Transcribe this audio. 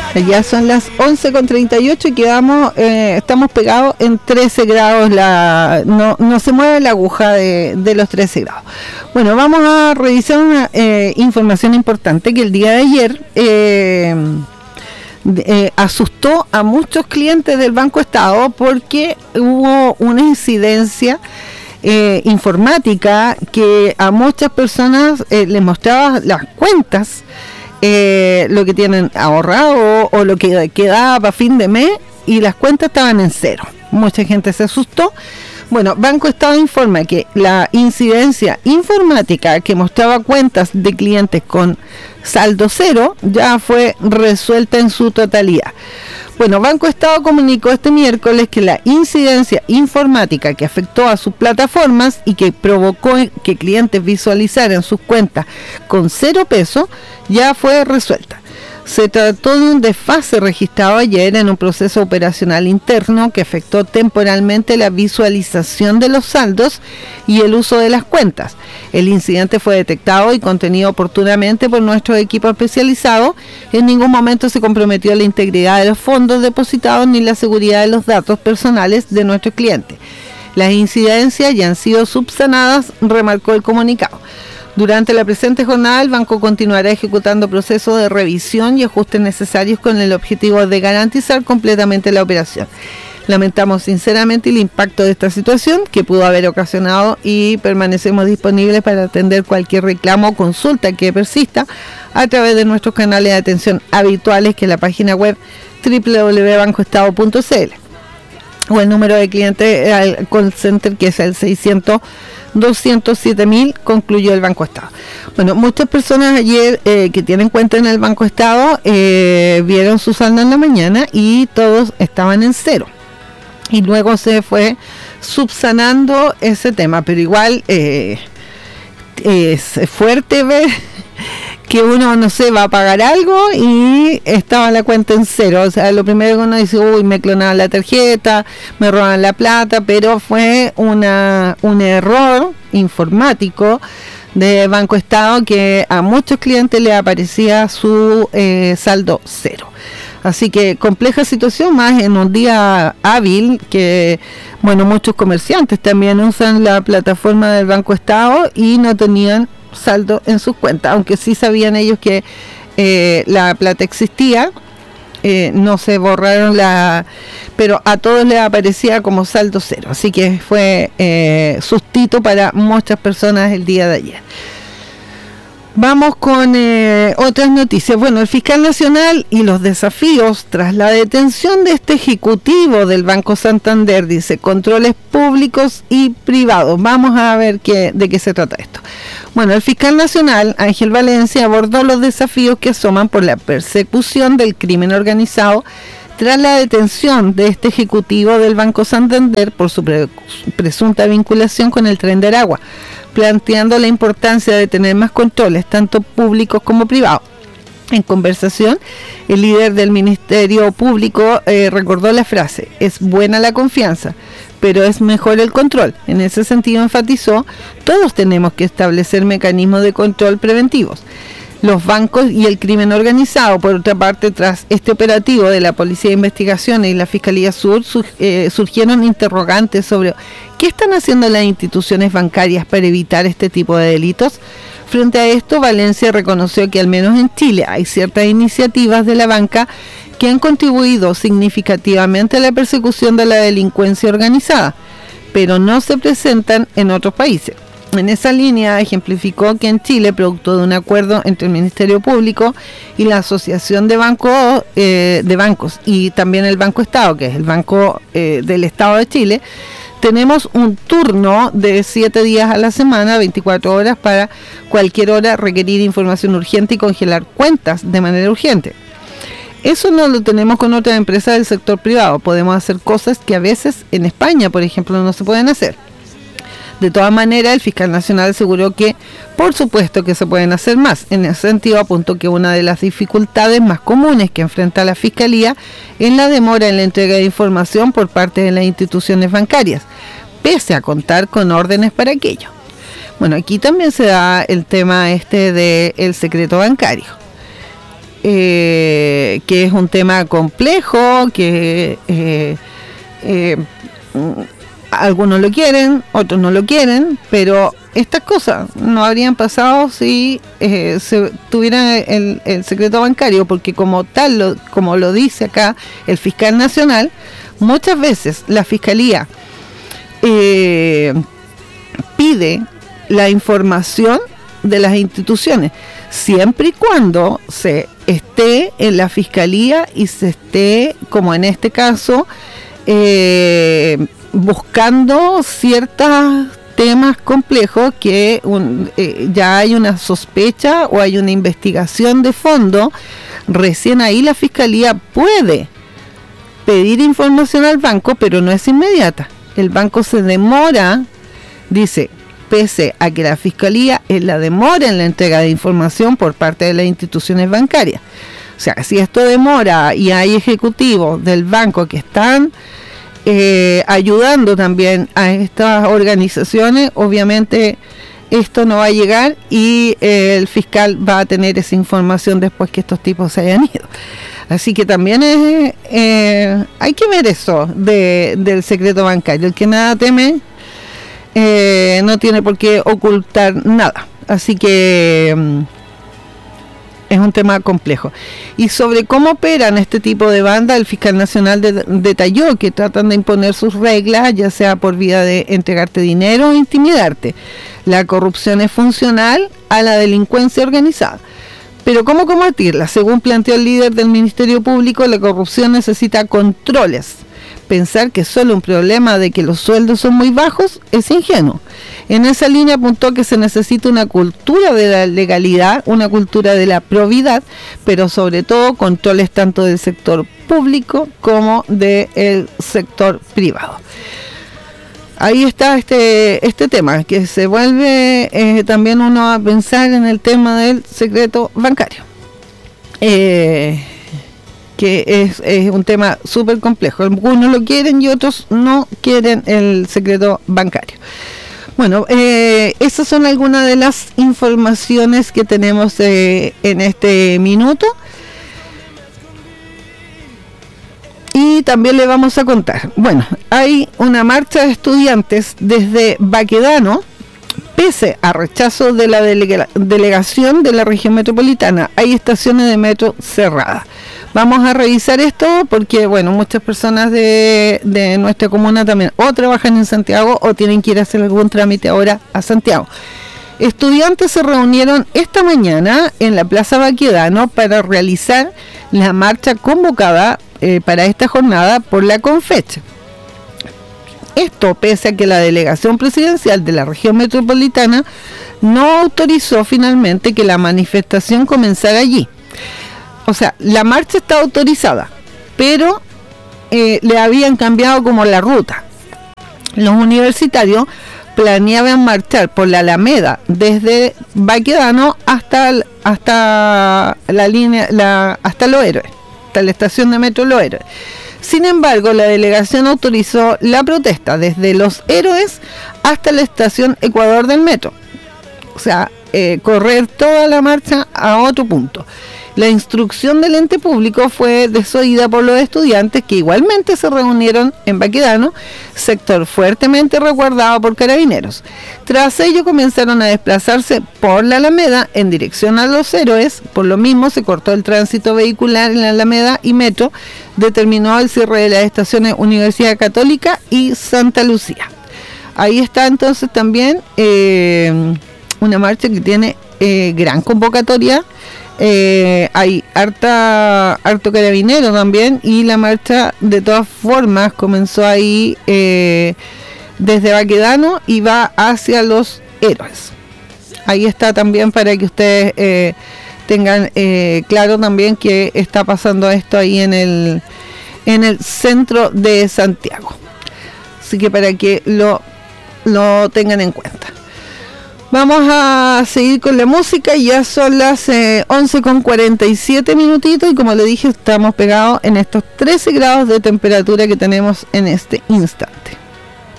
Ya son las 11:38 y quedamos, estamos pegados en 13 grados, no se mueve la aguja de los 13 grados. Bueno, vamos a revisar una información importante que el día de ayer asustó a muchos clientes del Banco Estado porque hubo una incidencia informática que a muchas personas les mostraba las cuentas, lo que tienen ahorrado o lo que quedaba para fin de mes, y las cuentas estaban en cero. Mucha gente se asustó. Bueno, Banco Estado informa que la incidencia informática que mostraba cuentas de clientes con saldo cero ya fue resuelta en su totalidad. Bueno, Banco Estado comunicó este miércoles que la incidencia informática que afectó a sus plataformas y que provocó que clientes visualizaran sus cuentas con 0 pesos ya fue resuelta. Se trató de un desfase registrado ayer en un proceso operacional interno que afectó temporalmente la visualización de los saldos y el uso de las cuentas. El incidente fue detectado y contenido oportunamente por nuestro equipo especializado. En ningún momento se comprometió la integridad de los fondos depositados ni la seguridad de los datos personales de nuestros clientes. Las incidencias ya han sido subsanadas, remarcó el comunicado. Durante la presente jornada, el banco continuará ejecutando procesos de revisión y ajustes necesarios con el objetivo de garantizar completamente la operación. Lamentamos sinceramente el impacto de esta situación que pudo haber ocasionado y permanecemos disponibles para atender cualquier reclamo o consulta que persista a través de nuestros canales de atención habituales, que es la página web www.bancoestado.cl, o el número de clientes al call center, que es el 600-207.000, concluyó el Banco Estado. Bueno, muchas personas ayer que tienen cuenta en el Banco Estado vieron su saldo en la mañana y todos estaban en cero. Y luego se fue subsanando ese tema, pero igual es fuerte ver que uno, no sé, va a pagar algo y estaba la cuenta en cero. O sea, lo primero que uno dice, uy, me clonaban la tarjeta, me roban la plata, pero fue un error informático de Banco Estado que a muchos clientes le aparecía su saldo cero. Así que compleja situación, más en un día hábil que, bueno, muchos comerciantes también usan la plataforma del Banco Estado y no tenían saldo en sus cuentas, aunque sí sabían ellos que la plata existía, no se borraron pero a todos les aparecía como saldo cero. Así que fue sustito para muchas personas el día de ayer. Vamos con otras noticias. Bueno, el fiscal nacional y los desafíos tras la detención de este ejecutivo del Banco Santander, dice, controles públicos y privados. Vamos a ver de qué se trata esto. Bueno, el fiscal nacional, Ángel Valencia, abordó los desafíos que asoman por la persecución del crimen organizado tras la detención de este ejecutivo del Banco Santander por su presunta vinculación con el Tren de Aragua, planteando la importancia de tener más controles, tanto públicos como privados. En conversación, el líder del Ministerio Público recordó la frase: es buena la confianza, pero es mejor el control. En ese sentido enfatizó, todos tenemos que establecer mecanismos de control preventivos. Los bancos y el crimen organizado, por otra parte, tras este operativo de la Policía de Investigaciones y la Fiscalía Sur, surgieron interrogantes sobre qué están haciendo las instituciones bancarias para evitar este tipo de delitos. Frente a esto, Valencia reconoció que al menos en Chile hay ciertas iniciativas de la banca que han contribuido significativamente a la persecución de la delincuencia organizada, pero no se presentan en otros países. En esa línea ejemplificó que en Chile, producto de un acuerdo entre el Ministerio Público y la Asociación de Bancos y también el Banco Estado, que es el Banco del Estado de Chile, tenemos un turno de 7 días a la semana, 24 horas, para cualquier hora requerir información urgente y congelar cuentas de manera urgente. Eso no lo tenemos con otras empresas del sector privado. Podemos hacer cosas que a veces en España, por ejemplo, no se pueden hacer. De todas maneras, el fiscal nacional aseguró que, por supuesto, que se pueden hacer más. En ese sentido, apuntó que una de las dificultades más comunes que enfrenta la Fiscalía es la demora en la entrega de información por parte de las instituciones bancarias, pese a contar con órdenes para aquello. Bueno, aquí también se da el tema del secreto bancario. que es un tema complejo, que algunos lo quieren, otros no lo quieren, pero estas cosas no habrían pasado si se tuviera el secreto bancario, porque como tal, como lo dice acá el fiscal nacional, muchas veces la fiscalía pide la información de las instituciones, siempre y cuando se esté en la fiscalía y se esté, como en este caso, buscando ciertos temas complejos que ya hay una sospecha o hay una investigación de fondo. Recién ahí la fiscalía puede pedir información al banco, pero no es inmediata. El banco se demora, dice, pese a que la fiscalía es la demora en la entrega de información por parte de las instituciones bancarias. O sea, si esto demora y hay ejecutivos del banco que están ayudando también a estas organizaciones, obviamente esto no va a llegar y el fiscal va a tener esa información después que estos tipos se hayan ido. Así que también hay que ver eso del secreto bancario. El que nada teme no tiene por qué ocultar nada. Así que es un tema complejo. Y sobre cómo operan este tipo de bandas, el fiscal nacional detalló que tratan de imponer sus reglas, ya sea por vía de entregarte dinero o intimidarte. La corrupción es funcional a la delincuencia organizada. Pero ¿cómo combatirla? Según planteó el líder del Ministerio Público, la corrupción necesita controles. Pensar que es solo un problema de que los sueldos son muy bajos es ingenuo. En esa línea apuntó que se necesita una cultura de la legalidad, una cultura de la probidad, pero sobre todo controles tanto del sector público como del sector privado. Ahí está este tema, que se vuelve también uno a pensar en el tema del secreto bancario. Que es un tema súper complejo. Algunos lo quieren y otros no quieren el secreto bancario. Bueno, esas son algunas de las informaciones que tenemos en este minuto. Y también le vamos a contar. Bueno, hay una marcha de estudiantes desde Baquedano, pese a rechazo de la delegación de la región metropolitana. Hay estaciones de metro cerradas. Vamos a revisar esto porque, bueno, muchas personas de nuestra comuna también o trabajan en Santiago o tienen que ir a hacer algún trámite ahora a Santiago. Estudiantes se reunieron esta mañana en la Plaza Baquedano para realizar la marcha convocada para esta jornada por la Confecha. Esto pese a que la delegación presidencial de la región metropolitana no autorizó finalmente que la manifestación comenzara allí. O sea, la marcha está autorizada, pero le habían cambiado como la ruta. Los universitarios planeaban marchar por la Alameda desde Baquedano hasta la línea, hasta Los Héroes, hasta la estación de metro Los Héroes. Sin embargo, la delegación autorizó la protesta desde Los Héroes hasta la estación Ecuador del metro. O sea, correr toda la marcha a otro punto. La instrucción del ente público fue desoída por los estudiantes, que igualmente se reunieron en Baquedano, sector fuertemente resguardado por carabineros. Tras ello comenzaron a desplazarse por la Alameda en dirección a Los Héroes. Por lo mismo se cortó el tránsito vehicular en la Alameda y metro, determinó el cierre de las estaciones Universidad Católica y Santa Lucía. Ahí está entonces también una marcha que tiene gran convocatoria. Hay harto carabinero también, y la marcha de todas formas comenzó ahí desde Baquedano y va hacia Los Héroes. Ahí está también para que ustedes tengan claro también que está pasando esto ahí en el centro de Santiago. Así que para que lo tengan en cuenta. Vamos a seguir con la música, ya son las 11:47 minutitos y como le dije, estamos pegados en estos 13 grados de temperatura que tenemos en este instante.